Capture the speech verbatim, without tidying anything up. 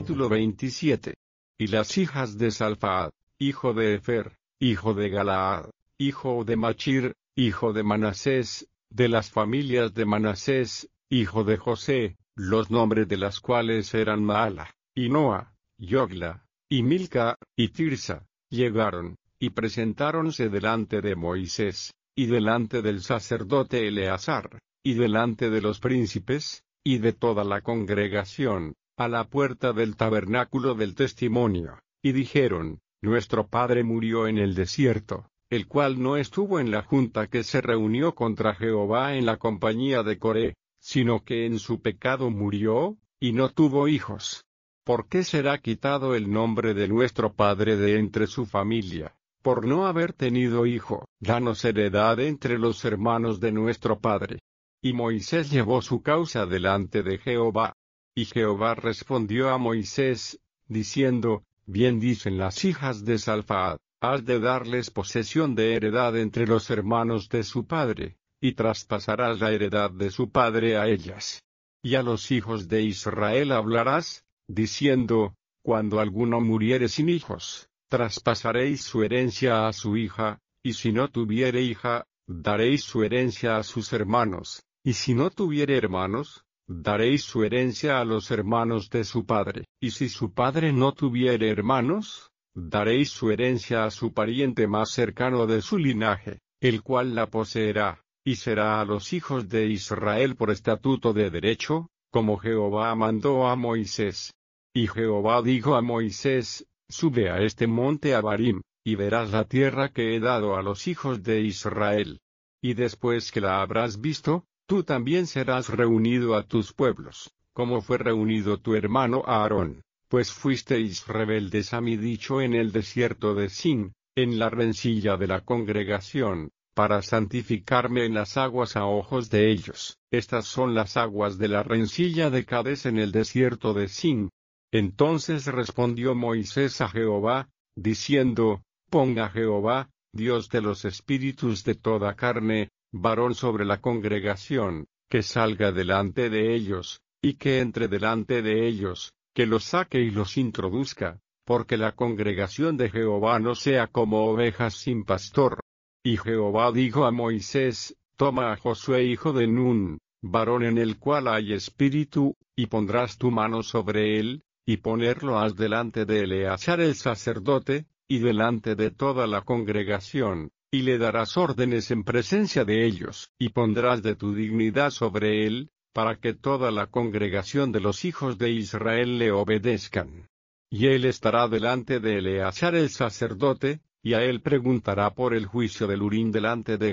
Capítulo veintisiete. Y las hijas de Salfaad, hijo de Efer, hijo de Galaad, hijo de Machir, hijo de Manasés, de las familias de Manasés, hijo de José, los nombres de las cuales eran Maala, y Noa, Yogla, y Milca, y Tirsa, llegaron, y presentáronse delante de Moisés, y delante del sacerdote Eleazar, y delante de los príncipes, y de toda la congregación, a la puerta del tabernáculo del testimonio, y dijeron: Nuestro padre murió en el desierto, el cual no estuvo en la junta que se reunió contra Jehová en la compañía de Coré, sino que en su pecado murió, y no tuvo hijos. ¿Por qué será quitado el nombre de nuestro padre de entre su familia? Por no haber tenido hijo. Danos heredad entre los hermanos de nuestro padre. Y Moisés llevó su causa delante de Jehová. Y Jehová respondió a Moisés, diciendo: Bien dicen las hijas de Salfaad, has de darles posesión de heredad entre los hermanos de su padre, y traspasarás la heredad de su padre a ellas. Y a los hijos de Israel hablarás, diciendo: Cuando alguno muriere sin hijos, traspasaréis su herencia a su hija, y si no tuviere hija, daréis su herencia a sus hermanos, y si no tuviere hermanos, daréis su herencia a los hermanos de su padre, y si su padre no tuviere hermanos, daréis su herencia a su pariente más cercano de su linaje, el cual la poseerá, y será a los hijos de Israel por estatuto de derecho, como Jehová mandó a Moisés. Y Jehová dijo a Moisés: Sube a este monte Abarim, y verás la tierra que he dado a los hijos de Israel. Y después que la habrás visto, tú también serás reunido a tus pueblos, como fue reunido tu hermano Aarón, pues fuisteis rebeldes a mi dicho en el desierto de Sin, en la rencilla de la congregación, para santificarme en las aguas a ojos de ellos. Estas son las aguas de la rencilla de Cades en el desierto de Sin. Entonces respondió Moisés a Jehová, diciendo: Ponga Jehová, Dios de los espíritus de toda carne, varón sobre la congregación, que salga delante de ellos, y que entre delante de ellos, que los saque y los introduzca, porque la congregación de Jehová no sea como ovejas sin pastor. Y Jehová dijo a Moisés: Toma a Josué hijo de Nun, varón en el cual hay espíritu, y pondrás tu mano sobre él, y ponerlo has delante de Eleazar el sacerdote, y delante de toda la congregación, y le darás órdenes en presencia de ellos, y pondrás de tu dignidad sobre él, para que toda la congregación de los hijos de Israel le obedezcan. Y él estará delante de Eleazar el sacerdote, y a él preguntará por el juicio del Urim delante de